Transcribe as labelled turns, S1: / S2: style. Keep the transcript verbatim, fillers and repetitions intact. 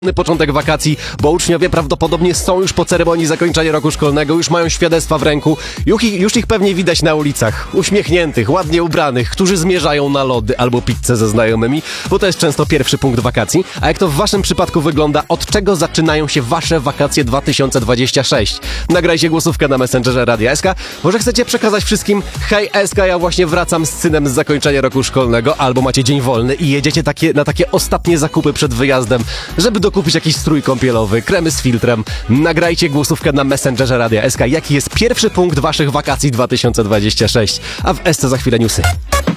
S1: Początek wakacji, bo uczniowie prawdopodobnie są już po ceremonii zakończenia roku szkolnego, już mają świadectwa w ręku, już ich, już ich pewnie widać na ulicach, uśmiechniętych, ładnie ubranych, którzy zmierzają na lody albo pizzę ze znajomymi, bo to jest często pierwszy punkt wakacji. A jak to w waszym przypadku wygląda? Od czego zaczynają się wasze wakacje dwa tysiące dwudziesty szósty? Nagrajcie głosówkę na Messengerze Radia S K. Może chcecie przekazać wszystkim: hej S K, ja właśnie wracam z synem z zakończenia roku szkolnego, albo macie dzień wolny i jedziecie takie, na takie ostatnie zakupy przed wyjazdem, żeby do kupić jakiś strój kąpielowy, kremy z filtrem. Nagrajcie głosówkę na Messengerze Radia S K. Jaki jest pierwszy punkt waszych wakacji dwa tysiące dwudziesty szósty? A w S C za chwilę newsy.